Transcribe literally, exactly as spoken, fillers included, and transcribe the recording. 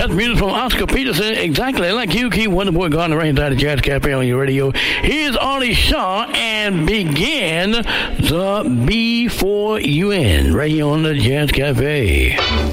That's music from Oscar Peterson, exactly like you. Keep Wonderboy Gardner right inside the Jazz Cafe on your radio. Here's Artie Shaw and Begin the B four U N right here on the Jazz Cafe.